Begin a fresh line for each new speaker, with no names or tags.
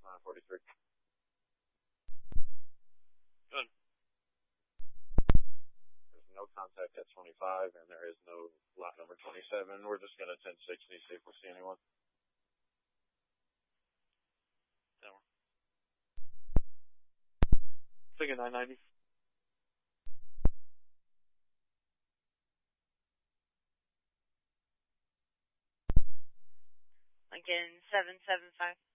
943. Good. There's no contact at 25, and there is no lot number 27. We're just going to 1060, see if we see anyone. Tower.
Figure 990.
Lincoln 775.